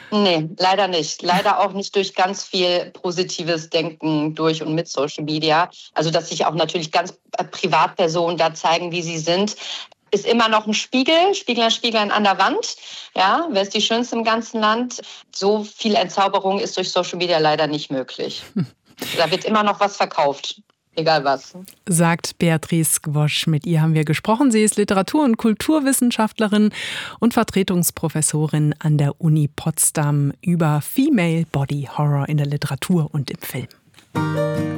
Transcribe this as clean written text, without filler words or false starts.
Nee, leider nicht. Leider auch nicht durch ganz viel positives Denken durch und mit Social Media. Also, dass sich auch natürlich ganz Privatpersonen da zeigen, wie sie sind, ist immer noch ein Spiegel, Spieglein an der Wand. Ja, wer ist die Schönste im ganzen Land? So viel Entzauberung ist durch Social Media leider nicht möglich. Da wird immer noch was verkauft, egal was. Sagt Beatrice Gwosch. Mit ihr haben wir gesprochen. Sie ist Literatur- und Kulturwissenschaftlerin und Vertretungsprofessorin an der Uni Potsdam über Female Body Horror in der Literatur und im Film.